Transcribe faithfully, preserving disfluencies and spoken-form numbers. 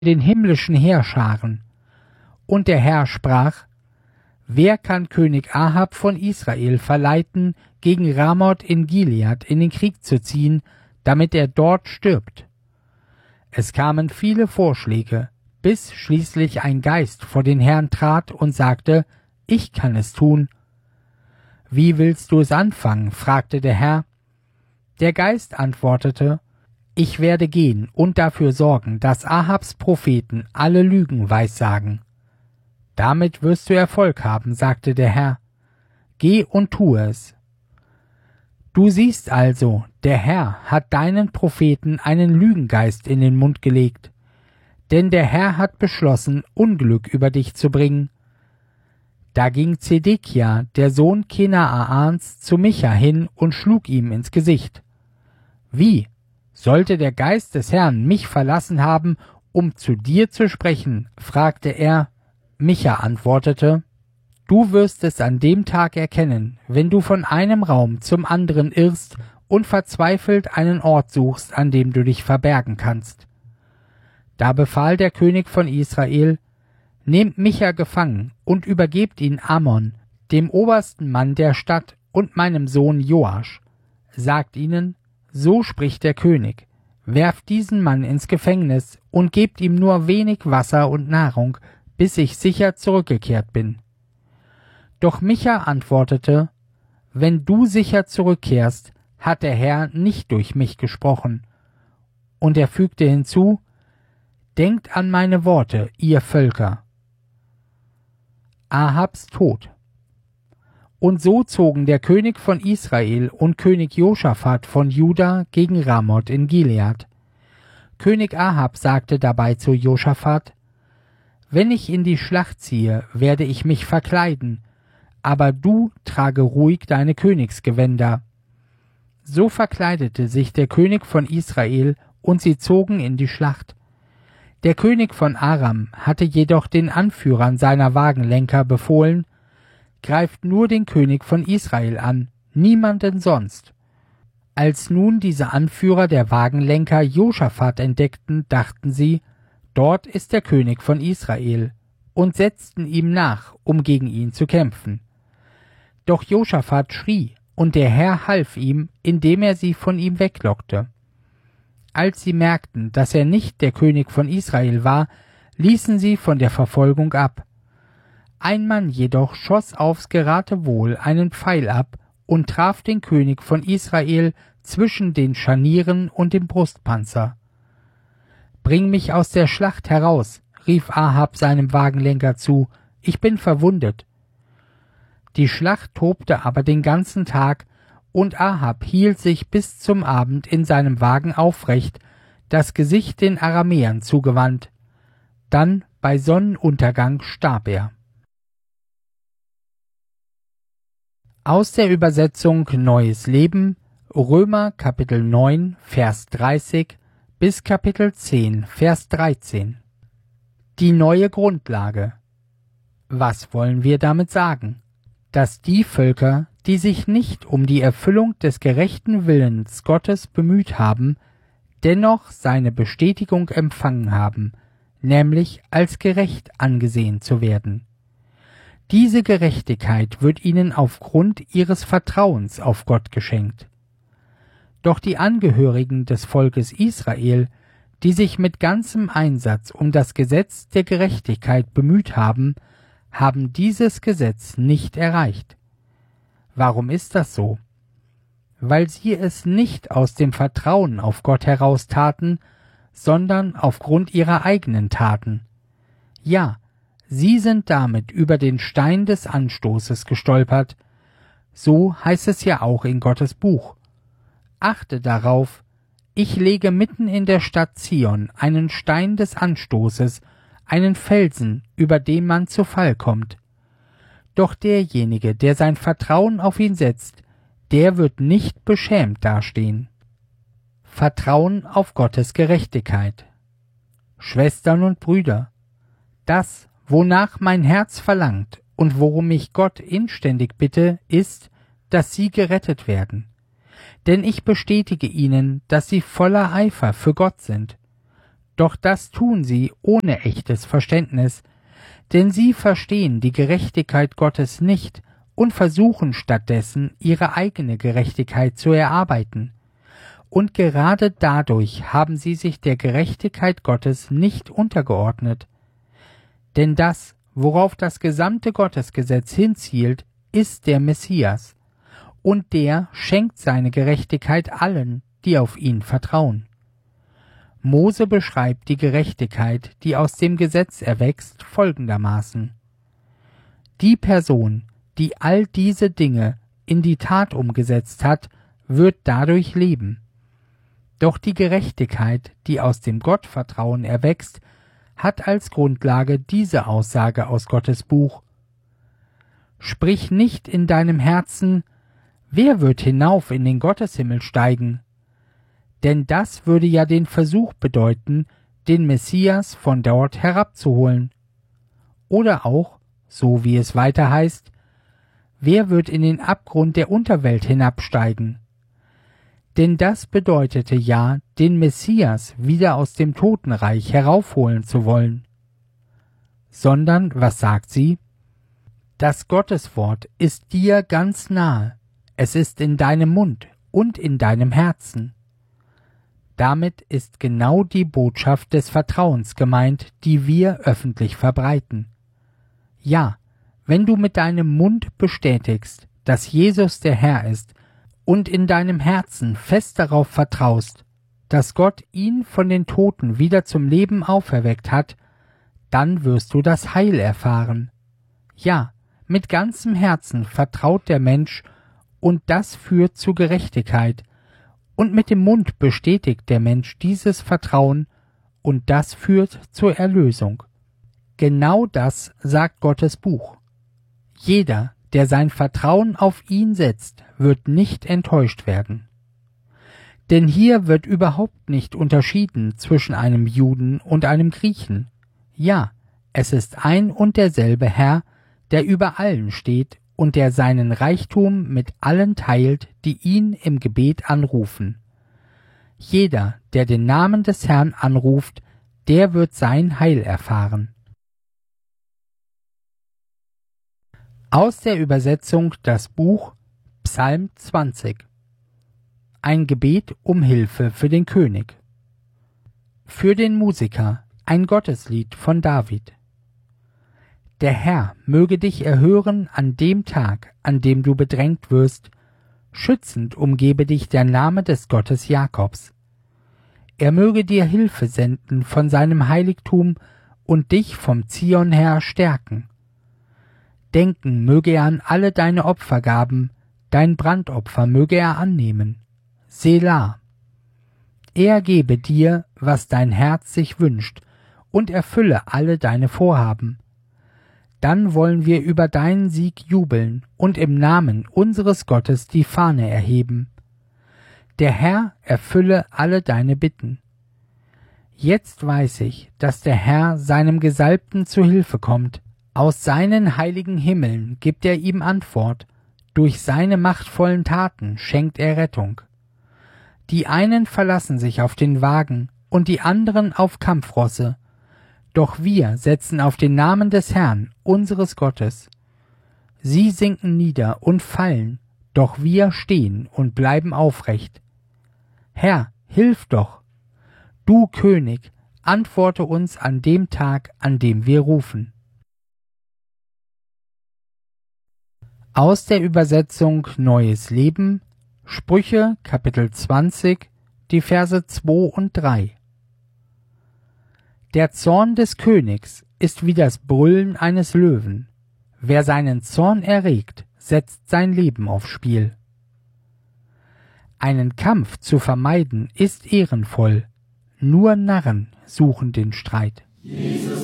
den himmlischen Heerscharen. Und der Herr sprach: Wer kann König Ahab von Israel verleiten, gegen Ramoth in Gilead in den Krieg zu ziehen, damit er dort stirbt? Es kamen viele Vorschläge, bis schließlich ein Geist vor den Herrn trat und sagte: Ich kann es tun. Wie willst du es anfangen? Fragte der Herr. Der Geist antwortete: Ich werde gehen und dafür sorgen, dass Ahabs Propheten alle Lügen weissagen. Damit wirst du Erfolg haben, sagte der Herr. Geh und tu es. Du siehst also, der Herr hat deinen Propheten einen Lügengeist in den Mund gelegt. Denn der Herr hat beschlossen, Unglück über dich zu bringen. Da ging Zedekia, der Sohn Kenaans, zu Micha hin und schlug ihm ins Gesicht. Wie? Sollte der Geist des Herrn mich verlassen haben, um zu dir zu sprechen? Fragte er. Micha antwortete: Du wirst es an dem Tag erkennen, wenn du von einem Raum zum anderen irrst und verzweifelt einen Ort suchst, an dem du dich verbergen kannst. Da befahl der König von Israel: Nehmt Micha gefangen und übergebt ihn Amon, dem obersten Mann der Stadt, und meinem Sohn Joasch. Sagt ihnen: So spricht der König: Werft diesen Mann ins Gefängnis und gebt ihm nur wenig Wasser und Nahrung, bis ich sicher zurückgekehrt bin. Doch Micha antwortete: Wenn du sicher zurückkehrst, hat der Herr nicht durch mich gesprochen. Und er fügte hinzu: Denkt an meine Worte, ihr Völker. Ahabs Tod. Und so zogen der König von Israel und König Josaphat von Juda gegen Ramoth in Gilead. König Ahab sagte dabei zu Josaphat: Wenn ich in die Schlacht ziehe, werde ich mich verkleiden, aber du trage ruhig deine Königsgewänder. So verkleidete sich der König von Israel, und sie zogen in die Schlacht. Der König von Aram hatte jedoch den Anführern seiner Wagenlenker befohlen: Greift nur den König von Israel an, niemanden sonst. Als nun diese Anführer der Wagenlenker Josaphat entdeckten, dachten sie: Dort ist der König von Israel, und setzten ihm nach, um gegen ihn zu kämpfen. Doch Josaphat schrie, und der Herr half ihm, indem er sie von ihm weglockte. Als sie merkten, dass er nicht der König von Israel war, ließen sie von der Verfolgung ab. Ein Mann jedoch schoss aufs Geratewohl einen Pfeil ab und traf den König von Israel zwischen den Scharnieren und dem Brustpanzer. »Bring mich aus der Schlacht heraus«, rief Ahab seinem Wagenlenker zu, »ich bin verwundet.« Die Schlacht tobte aber den ganzen Tag, und Ahab hielt sich bis zum Abend in seinem Wagen aufrecht, das Gesicht den Aramäern zugewandt. Dann, bei Sonnenuntergang, starb er. Aus der Übersetzung Neues Leben, Römer Kapitel neun, Vers dreißig bis Kapitel zehn, Vers dreizehn. Die neue Grundlage. Was wollen wir damit sagen? Dass die Völker, die sich nicht um die Erfüllung des gerechten Willens Gottes bemüht haben, dennoch seine Bestätigung empfangen haben, nämlich als gerecht angesehen zu werden. Diese Gerechtigkeit wird ihnen aufgrund ihres Vertrauens auf Gott geschenkt. Doch die Angehörigen des Volkes Israel, die sich mit ganzem Einsatz um das Gesetz der Gerechtigkeit bemüht haben, haben dieses Gesetz nicht erreicht. Warum ist das so? Weil sie es nicht aus dem Vertrauen auf Gott heraus taten, sondern aufgrund ihrer eigenen Taten. Ja, sie sind damit über den Stein des Anstoßes gestolpert. So heißt es ja auch in Gottes Buch. Achte darauf, ich lege mitten in der Stadt Zion einen Stein des Anstoßes, einen Felsen, über den man zu Fall kommt. Doch derjenige, der sein Vertrauen auf ihn setzt, der wird nicht beschämt dastehen. Vertrauen auf Gottes Gerechtigkeit. Schwestern und Brüder, das, wonach mein Herz verlangt und worum ich Gott inständig bitte, ist, dass sie gerettet werden. Denn ich bestätige ihnen, dass sie voller Eifer für Gott sind. Doch das tun sie ohne echtes Verständnis, denn sie verstehen die Gerechtigkeit Gottes nicht und versuchen stattdessen, ihre eigene Gerechtigkeit zu erarbeiten. Und gerade dadurch haben sie sich der Gerechtigkeit Gottes nicht untergeordnet. Denn das, worauf das gesamte Gottesgesetz hinzielt, ist der Messias, und der schenkt seine Gerechtigkeit allen, die auf ihn vertrauen. Mose beschreibt die Gerechtigkeit, die aus dem Gesetz erwächst, folgendermaßen: Die Person, die all diese Dinge in die Tat umgesetzt hat, wird dadurch leben. Doch die Gerechtigkeit, die aus dem Gottvertrauen erwächst, hat als Grundlage diese Aussage aus Gottes Buch: Sprich nicht in deinem Herzen, wer wird hinauf in den Gotteshimmel steigen? Denn das würde ja den Versuch bedeuten, den Messias von dort herabzuholen. Oder auch, so wie es weiter heißt, wer wird in den Abgrund der Unterwelt hinabsteigen? Denn das bedeutete ja, den Messias wieder aus dem Totenreich heraufholen zu wollen. Sondern, was sagt sie? Das Gotteswort ist dir ganz nahe, es ist in deinem Mund und in deinem Herzen. Damit ist genau die Botschaft des Vertrauens gemeint, die wir öffentlich verbreiten. Ja, wenn du mit deinem Mund bestätigst, dass Jesus der Herr ist, und in deinem Herzen fest darauf vertraust, dass Gott ihn von den Toten wieder zum Leben auferweckt hat, dann wirst du das Heil erfahren. Ja, mit ganzem Herzen vertraut der Mensch, und das führt zu Gerechtigkeit, und mit dem Mund bestätigt der Mensch dieses Vertrauen, und das führt zur Erlösung. Genau das sagt Gottes Buch. Jeder, der sein Vertrauen auf ihn setzt, wird nicht enttäuscht werden. Denn hier wird überhaupt nicht unterschieden zwischen einem Juden und einem Griechen. Ja, es ist ein und derselbe Herr, der über allen steht und der seinen Reichtum mit allen teilt, die ihn im Gebet anrufen. Jeder, der den Namen des Herrn anruft, der wird sein Heil erfahren. Aus der Übersetzung das Buch Psalm zwanzig. Ein Gebet um Hilfe für den König. Für den Musiker ein Gotteslied von David. Der Herr möge dich erhören an dem Tag, an dem du bedrängt wirst. Schützend umgebe dich der Name des Gottes Jakobs. Er möge dir Hilfe senden von seinem Heiligtum und dich vom Zion her stärken. Denken möge er an alle deine Opfergaben, dein Brandopfer möge er annehmen. Selah. Er gebe dir, was dein Herz sich wünscht, und erfülle alle deine Vorhaben. Dann wollen wir über deinen Sieg jubeln und im Namen unseres Gottes die Fahne erheben. Der Herr erfülle alle deine Bitten. Jetzt weiß ich, dass der Herr seinem Gesalbten zu Hilfe kommt. Aus seinen heiligen Himmeln gibt er ihm Antwort. Durch seine machtvollen Taten schenkt er Rettung. Die einen verlassen sich auf den Wagen und die anderen auf Kampfrosse. Doch wir setzen auf den Namen des Herrn, unseres Gottes. Sie sinken nieder und fallen, doch wir stehen und bleiben aufrecht. Herr, hilf doch! Du König, antworte uns an dem Tag, an dem wir rufen. Aus der Übersetzung Neues Leben, Sprüche, Kapitel zwanzig, die Verse zwei und drei. Der Zorn des Königs ist wie das Brüllen eines Löwen. Wer seinen Zorn erregt, setzt sein Leben aufs Spiel. Einen Kampf zu vermeiden ist ehrenvoll. Nur Narren suchen den Streit. Jesus.